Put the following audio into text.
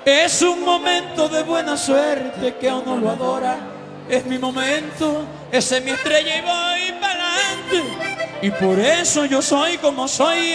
Es un momento de buena suerte que uno lo adora. Es mi momento, esa es mi estrella y voy para adelante. Y por eso yo soy como soy.